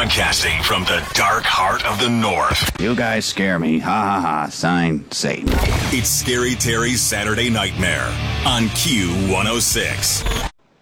Broadcasting from the dark heart of the North. You guys scare me. Ha ha ha. Signed, Satan. It's Scary Terry's Saturday Nightmare on Q106.